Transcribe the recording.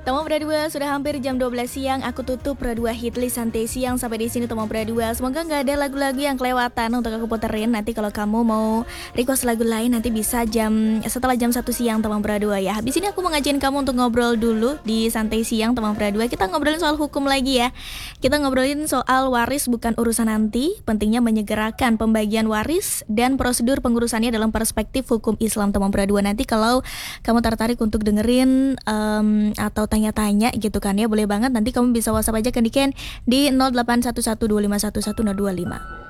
Teman berdua, sudah hampir jam 12 siang. Aku tutup berdua hitlist santai siang sampai di sini teman berdua. Semoga nggak ada lagu-lagu yang kelewatan untuk aku puterin. Nanti kalau kamu mau request lagu lain nanti bisa setelah jam 1 siang teman berdua ya. Habis ini aku mau ngajakin kamu untuk ngobrol dulu di santai siang teman berdua. Kita ngobrolin soal hukum lagi ya. Kita ngobrolin soal waris bukan urusan nanti. Pentingnya menyegerakan pembagian waris dan prosedur pengurusannya dalam perspektif hukum Islam teman berdua. Nanti kalau kamu tertarik untuk dengerin atau tanya-tanya gitu kan ya, boleh banget nanti kamu bisa WhatsApp aja ke Diken di 081125111025.